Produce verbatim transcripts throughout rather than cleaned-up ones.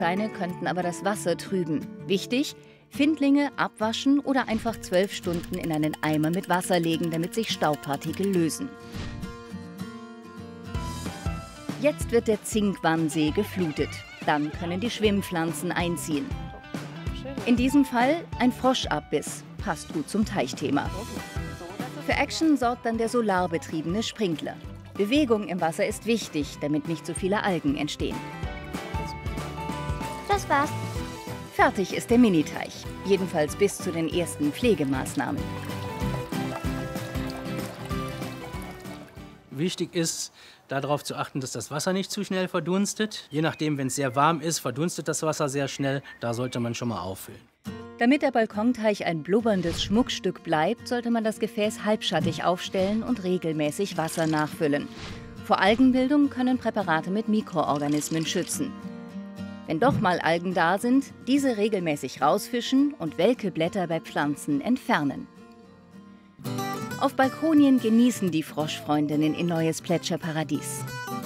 Steine könnten aber das Wasser trüben. Wichtig, Findlinge abwaschen oder einfach zwölf Stunden in einen Eimer mit Wasser legen, damit sich Staubpartikel lösen. Jetzt wird der Zinkwannsee geflutet. Dann können die Schwimmpflanzen einziehen. In diesem Fall ein Froschabbiss. Passt gut zum Teichthema. Für Action sorgt dann der solarbetriebene Sprinkler. Bewegung im Wasser ist wichtig, damit nicht so viele Algen entstehen. Das war's. Fertig ist der Miniteich. Jedenfalls bis zu den ersten Pflegemaßnahmen. Wichtig ist, darauf zu achten, dass das Wasser nicht zu schnell verdunstet. Je nachdem, wenn es sehr warm ist, verdunstet das Wasser sehr schnell. Da sollte man schon mal auffüllen. Damit der Balkonteich ein blubberndes Schmuckstück bleibt, sollte man das Gefäß halbschattig aufstellen und regelmäßig Wasser nachfüllen. Vor Algenbildung können Präparate mit Mikroorganismen schützen. Wenn doch mal Algen da sind, diese regelmäßig rausfischen und welke Blätter bei Pflanzen entfernen. Auf Balkonien genießen die Froschfreundinnen ihr neues Plätscherparadies.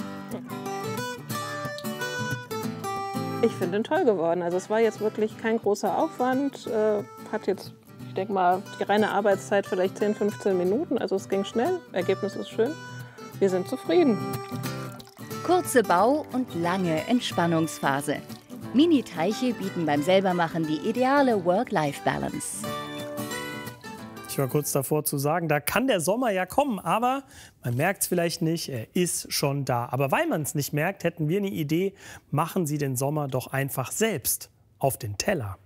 Ich finde ihn toll geworden. Also es war jetzt wirklich kein großer Aufwand. Äh, hat jetzt, ich denke mal, die reine Arbeitszeit vielleicht zehn, fünfzehn Minuten. Also es ging schnell. Ergebnis ist schön. Wir sind zufrieden. Kurze Bau- und lange Entspannungsphase. Mini-Teiche bieten beim Selbermachen die ideale Work-Life-Balance. Ich war kurz davor zu sagen, da kann der Sommer ja kommen, aber man merkt es vielleicht nicht, er ist schon da. Aber weil man es nicht merkt, hätten wir eine Idee, machen Sie den Sommer doch einfach selbst auf den Teller.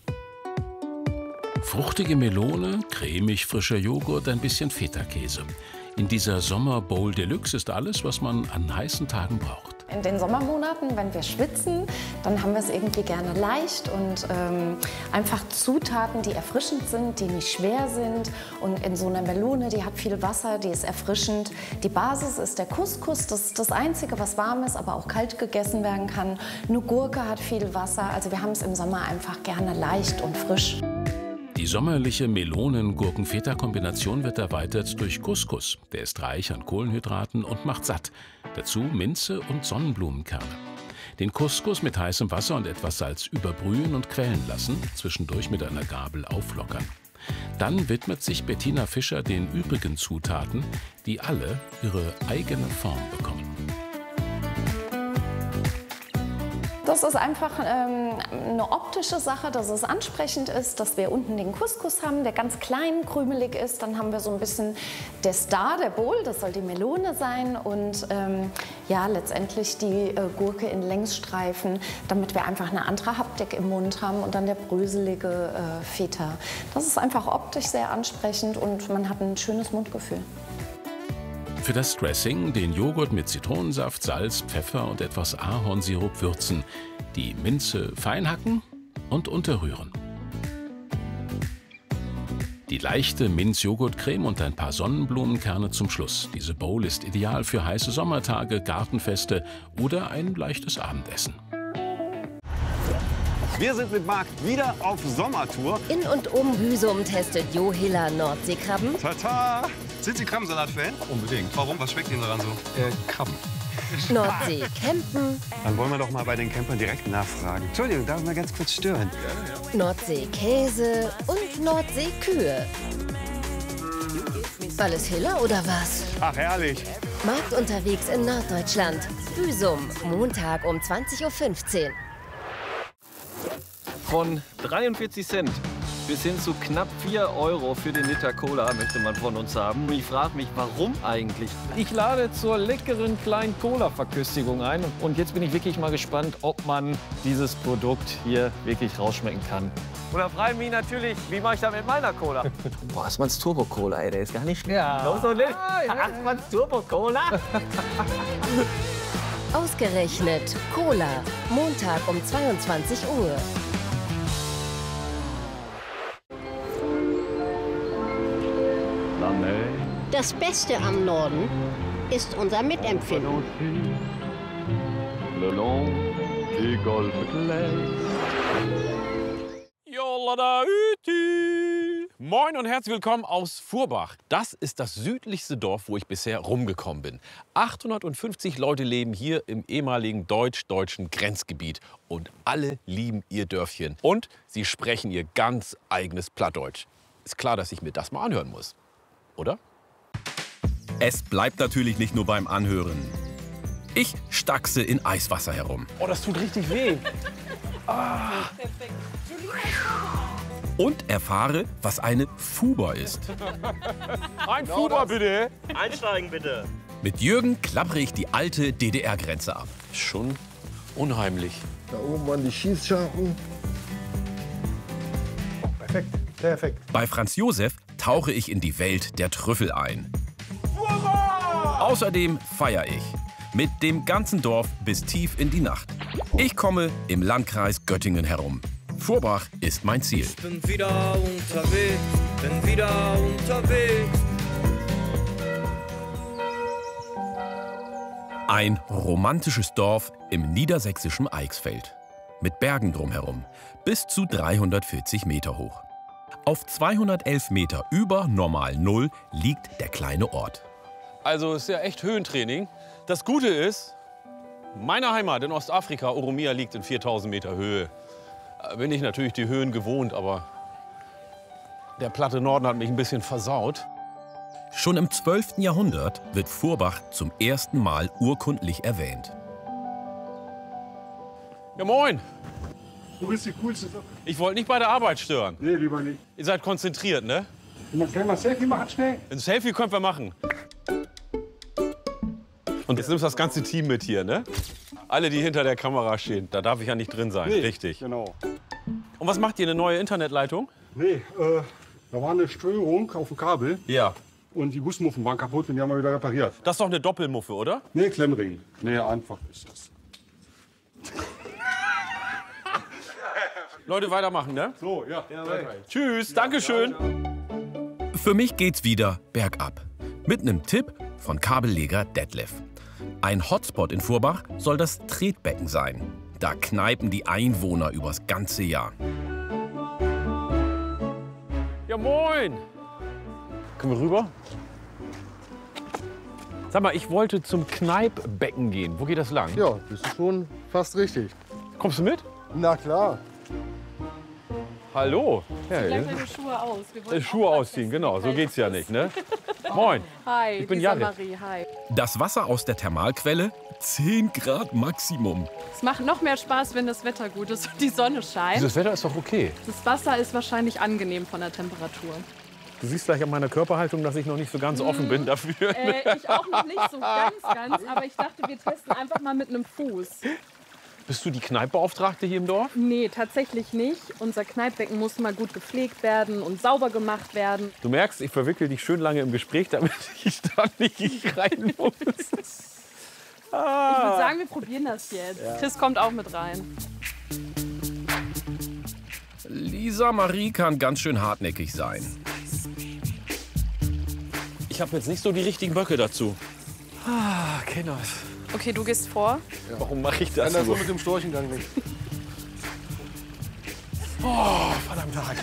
Fruchtige Melone, cremig frischer Joghurt, ein bisschen Feta-Käse. In dieser Sommer-Bowl Deluxe ist alles, was man an heißen Tagen braucht. In den Sommermonaten, wenn wir schwitzen, dann haben wir es irgendwie gerne leicht und ähm, einfach Zutaten, die erfrischend sind, die nicht schwer sind. Und in so einer Melone, die hat viel Wasser, die ist erfrischend. Die Basis ist der Couscous, das ist das Einzige, was warm ist, aber auch kalt gegessen werden kann. Eine Gurke hat viel Wasser, also wir haben es im Sommer einfach gerne leicht und frisch. Die sommerliche Melonen-Gurken-Feta-Kombination wird erweitert durch Couscous. Der ist reich an Kohlenhydraten und macht satt. Dazu Minze und Sonnenblumenkerne. Den Couscous mit heißem Wasser und etwas Salz überbrühen und quellen lassen, zwischendurch mit einer Gabel auflockern. Dann widmet sich Bettina Fischer den übrigen Zutaten, die alle ihre eigene Form bekommen. Das ist einfach ähm, eine optische Sache, dass es ansprechend ist, dass wir unten den Couscous haben, der ganz klein, krümelig ist. Dann haben wir so ein bisschen der Star, der Bowl, das soll die Melone sein. Und ähm, ja, letztendlich die äh, Gurke in Längsstreifen, damit wir einfach eine andere Haptik im Mund haben. Und dann der bröselige äh, Feta. Das ist einfach optisch sehr ansprechend und man hat ein schönes Mundgefühl. Für das Dressing den Joghurt mit Zitronensaft, Salz, Pfeffer und etwas Ahornsirup würzen, die Minze fein hacken und unterrühren. Die leichte Minz-Joghurt-Creme und ein paar Sonnenblumenkerne zum Schluss. Diese Bowl ist ideal für heiße Sommertage, Gartenfeste oder ein leichtes Abendessen. Wir sind mit Marc wieder auf Sommertour. In und um Hüsum testet Jo Hiller Nordseekrabben. Tata! Sind Sie Krabbensalat-Fan? Unbedingt. Warum? Was schmeckt Ihnen daran so? Äh, Krabben. Nordsee campen. Dann wollen wir doch mal bei den Campern direkt nachfragen. Entschuldigung, darf ich mal ganz kurz stören? Ja, ja. Nordsee Käse und Nordsee Kühe. Alles Hiller oder was? Ach, herrlich. Markt unterwegs in Norddeutschland. Hüsum, Montag um zwanzig Uhr fünfzehn. Von dreiundvierzig Cent bis hin zu knapp vier Euro für den Liter Cola möchte man von uns haben. Ich frage mich, warum eigentlich? Ich lade zur leckeren kleinen Cola-Verköstigung ein. Und jetzt bin ich wirklich mal gespannt, ob man dieses Produkt hier wirklich rausschmecken kann. Und da frage ich mich natürlich, wie mache ich das mit meiner Cola? Boah, Assmanns Turbo Cola, ey, der ist gar nicht schlecht. Ja. Los und nicht. Assmanns Turbo Cola. Ausgerechnet Cola, Montag um zweiundzwanzig Uhr. Das Beste am Norden ist unser Mitempfinden. Le long des Golfe clairs. Yolla da Uti. Moin und herzlich willkommen aus Furbach. Das ist das südlichste Dorf, wo ich bisher rumgekommen bin. achthundertfünfzig Leute leben hier im ehemaligen deutsch-deutschen Grenzgebiet. Und alle lieben ihr Dörfchen. Und sie sprechen ihr ganz eigenes Plattdeutsch. Ist klar, dass ich mir das mal anhören muss. Oder? Es bleibt natürlich nicht nur beim Anhören. Ich stachse in Eiswasser herum. Oh, das tut richtig weh. Ah. Und erfahre, was eine Fuber ist. Ein Fuber, bitte. Einsteigen, bitte. Mit Jürgen klappere ich die alte D D R-Grenze ab. Schon unheimlich. Da oben waren die Schießscharten. Oh, perfekt, perfekt. Bei Franz Josef tauche ich in die Welt der Trüffel ein. Fuber! Außerdem feiere ich. Mit dem ganzen Dorf bis tief in die Nacht. Ich komme im Landkreis Göttingen herum. Furbach ist mein Ziel. Ich bin wieder unterwegs, bin wieder unterwegs. Ein romantisches Dorf im niedersächsischen Eichsfeld. Mit Bergen drumherum, bis zu dreihundertvierzig Meter hoch. Auf zweihundertelf Meter über normal Null liegt der kleine Ort. Also ist ja echt Höhentraining. Das Gute ist, meine Heimat in Ostafrika, Oromia, liegt in viertausend Meter Höhe. Da bin ich natürlich die Höhen gewohnt, aber der platte Norden hat mich ein bisschen versaut. Schon im zwölften Jahrhundert wird Furbach zum ersten Mal urkundlich erwähnt. Ja, moin. Wo ist die coolste Sache? Ich wollte nicht bei der Arbeit stören. Nee, lieber nicht. Ihr seid konzentriert, ne? Können wir ein Selfie machen, schnell? Ein Selfie können wir machen. Und jetzt nimmst du das ganze Team mit hier, ne? Alle, die hinter der Kamera stehen. Da darf ich ja nicht drin sein, Nee, richtig. Genau. Und was macht ihr, eine neue Internetleitung? Nee, äh, da war eine Störung auf dem Kabel. Ja. Und die Gussmuffen waren kaputt und die haben wir wieder repariert. Das ist doch eine Doppelmuffe, oder? Nee, Klemmring. Nee, einfach ist das. Leute, weitermachen, ne? So, ja. Tschüss, Dankeschön. Für mich geht's wieder bergab. Mit einem Tipp von Kabelleger Detlef. Ein Hotspot in Furbach soll das Tretbecken sein. Da kneipen die Einwohner übers ganze Jahr. Ja, moin. Können wir rüber? Sag mal, ich wollte zum Kneippbecken gehen. Wo geht das lang? Ja, das ist schon fast richtig. Kommst du mit? Na klar. Hallo. Ja, Gleich ja. deine Schuhe aus. Wir Äh, wollten Schuhe auch mal ausziehen, testen. genau. So geht's ja nicht, ne? Moin. Hi, Ich bin Lisa Jared. Marie, hi. Das Wasser aus der Thermalquelle zehn Grad Maximum. Es macht noch mehr Spaß, wenn das Wetter gut ist und die Sonne scheint. Dieses Wetter ist doch okay. Das Wasser ist wahrscheinlich angenehm von der Temperatur. Du siehst gleich an meiner Körperhaltung, dass ich noch nicht so ganz offen bin dafür. Äh, ich auch noch nicht so ganz, ganz, aber ich dachte, wir testen einfach mal mit einem Fuß. Bist du die Kneippbeauftragte hier im Dorf? Nee, tatsächlich nicht. Unser Kneippbecken muss mal gut gepflegt werden und sauber gemacht werden. Du merkst, ich verwickel dich schön lange im Gespräch, damit ich da nicht rein muss. Ah. Ich würde sagen, wir probieren das jetzt. Ja. Chris kommt auch mit rein. Lisa Marie kann ganz schön hartnäckig sein. Ich habe jetzt nicht so die richtigen Böcke dazu. Ah, Kinders. Okay, du gehst vor. Ja. Warum mache ich das Kann das so so? mit dem Storchengang nicht. Oh, verdammte Hacke.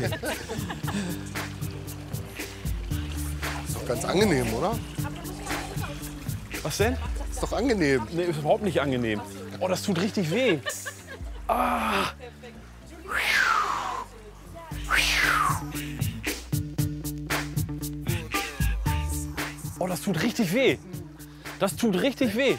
Ist doch ganz angenehm, oder? Was denn? Ist doch angenehm. Nee, ist überhaupt nicht angenehm. Oh, das tut richtig weh. Ah. Oh, das tut richtig weh. Das tut richtig weh.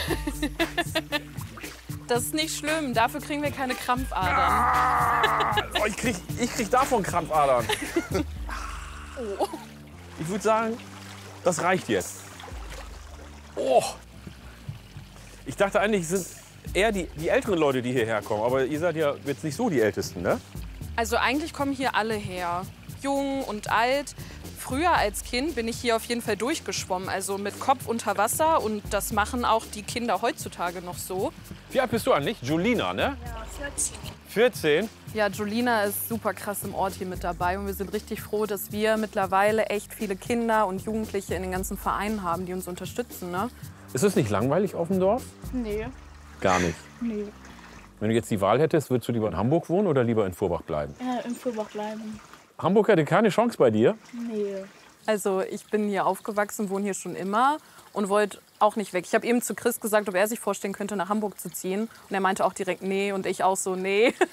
Das ist nicht schlimm, dafür kriegen wir keine Krampfadern. Ah. Oh, ich, krieg, ich krieg davon Krampfadern. Oh. Ich würde sagen, das reicht jetzt. Oh. Ich dachte eigentlich, es sind eher die, die älteren Leute, die hierher kommen. Aber ihr seid ja jetzt nicht so die Ältesten, ne? Also eigentlich kommen hier alle her. Jung und alt. Früher als Kind bin ich hier auf jeden Fall durchgeschwommen, also mit Kopf unter Wasser. Und das machen auch die Kinder heutzutage noch so. Wie alt bist du eigentlich? Julina, ne? Ja, vierzehn. vierzehn? Ja, Julina ist super krass im Ort hier mit dabei. Und wir sind richtig froh, dass wir mittlerweile echt viele Kinder und Jugendliche in den ganzen Vereinen haben, die uns unterstützen. Ne? Ist es nicht langweilig auf dem Dorf? Nee. Gar nicht. Nee. Wenn du jetzt die Wahl hättest, würdest du lieber in Hamburg wohnen oder lieber in Furbach bleiben? Ja, in Furbach bleiben. Hamburg hatte keine Chance bei dir? Nee. Also ich bin hier aufgewachsen, wohne hier schon immer und wollte auch nicht weg. Ich habe eben zu Chris gesagt, ob er sich vorstellen könnte, nach Hamburg zu ziehen. Und er meinte auch direkt nee und ich auch so nee.